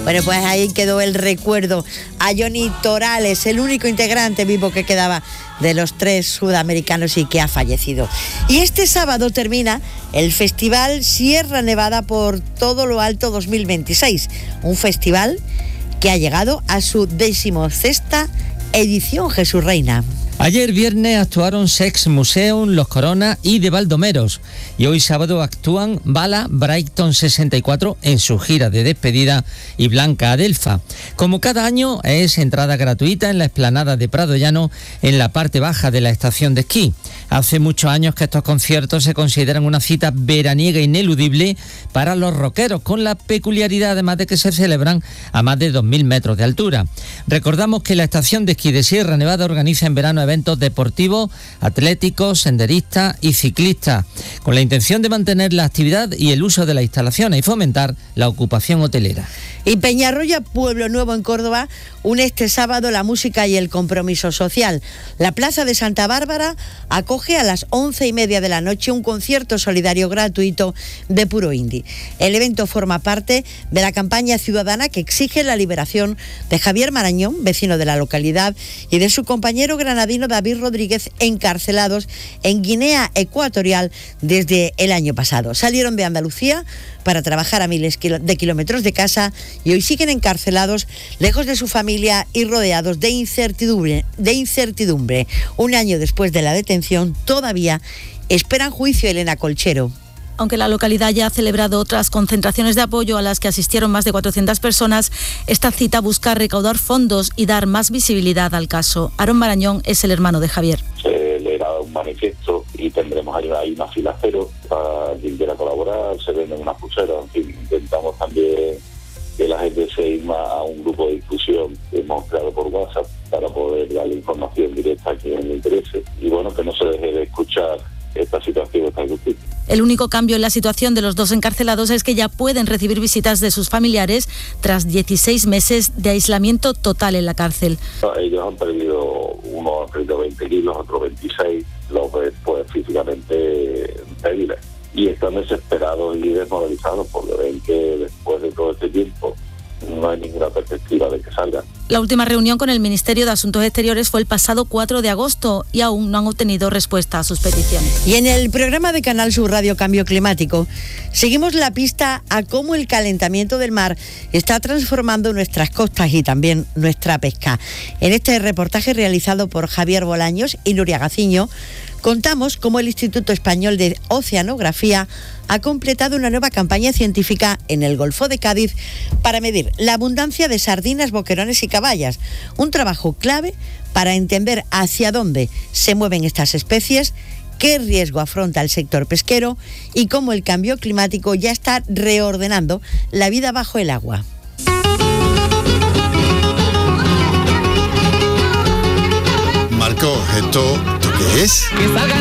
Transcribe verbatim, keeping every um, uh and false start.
Bueno, pues ahí quedó el recuerdo a Johnny Torales, el único integrante vivo que quedaba de los tres sudamericanos y que ha fallecido. Y este sábado termina el Festival Sierra Nevada por todo lo alto dos mil veintiséis, un festival que ha llegado a su decimosexta edición, Jesús Reina. Ayer viernes actuaron Sex Museum, Los Corona y De Baldomeros. Y hoy sábado actúan Bala, Brighton sesenta y cuatro en su gira de despedida y Blanca Adelfa. Como cada año es entrada gratuita en la explanada de Prado Llano, en la parte baja de la estación de esquí. Hace muchos años que estos conciertos se consideran una cita veraniega ineludible para los rockeros, con la peculiaridad además de que se celebran a más de dos mil metros de altura. Recordamos que la estación de esquí de Sierra Nevada organiza en verano eventos deportivos, atléticos, senderistas y ciclistas, con la intención de mantener la actividad y el uso de las instalaciones y fomentar la ocupación hotelera. Y Peñarroya, Pueblo Nuevo en Córdoba, une este sábado la música y el compromiso social. La Plaza de Santa Bárbara acoge a las once y media de la noche un concierto solidario gratuito de puro indie. El evento forma parte de la campaña ciudadana que exige la liberación de Javier Marañón, vecino de la localidad, y de su compañero granadino David Rodríguez, encarcelados en Guinea Ecuatorial desde el año pasado. Salieron de Andalucía para trabajar a miles de kilómetros de casa y hoy siguen encarcelados, lejos de su familia y rodeados de incertidumbre, de incertidumbre. Un año después de la detención, todavía esperan juicio. Elena Colchero. Aunque la localidad ya ha celebrado otras concentraciones de apoyo a las que asistieron más de cuatrocientas personas, esta cita busca recaudar fondos y dar más visibilidad al caso. Aarón Marañón es el hermano de Javier. Se leerá un manifiesto y tendremos ahí una fila cero para quien quiera colaborar, se venden unas pulseras, en fin, intentamos también que la gente se irma a un grupo de difusión que hemos creado por WhatsApp para poder darle información directa a quien le interese y bueno, que no se deje de escuchar esta situación, esta justicia. El único cambio en la situación de los dos encarcelados es que ya pueden recibir visitas de sus familiares tras dieciséis meses de aislamiento total en la cárcel. Ellos han perdido, uno ha perdido veinte kilos, otro veintiséis, los ves pues físicamente débiles. Y están desesperados y desmoralizados porque ven que después de todo este tiempo no hay ninguna perspectiva de que salgan. La última reunión con el Ministerio de Asuntos Exteriores fue el pasado cuatro de agosto y aún no han obtenido respuesta a sus peticiones. Y en el programa de Canal Sur Radio Cambio Climático seguimos la pista a cómo el calentamiento del mar está transformando nuestras costas y también nuestra pesca. En este reportaje realizado por Javier Bolaños y Nuria Gaciño, contamos cómo el Instituto Español de Oceanografía ha completado una nueva campaña científica en el Golfo de Cádiz para medir la abundancia de sardinas, boquerones y caballas. Un trabajo clave para entender hacia dónde se mueven estas especies, qué riesgo afronta el sector pesquero y cómo el cambio climático ya está reordenando la vida bajo el agua. Marco, ¿esto, ¿esto qué es? Que salgan